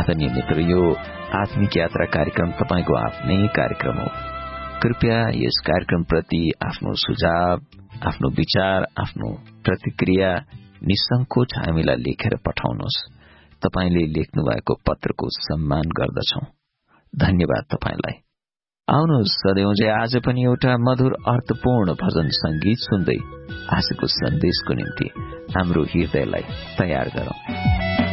आदरणीय मित्र, यो आत्मिक यात्रा कार्यक्रम तपाईको आफ्नै कार्यक्रम हो। कृपया यस कार्यक्रमप्रति आफ्नो सुझाव, आफ्नो विचार, आफ्नो प्रतिक्रिया निसंकोच हामीलाई लेखेर पठाउनुहोस्। तपाईले लेख्नु भएको पत्रको सम्मान गर्दछौं। धन्यवाद तपाईलाई। आउनुहोस् सधैँझै आज पनि एउटा मधुर अर्थपूर्ण भजन संगीत सुन्दै आजको सन्देशको निम्ति हाम्रो हृदयलाई तयार गरौं।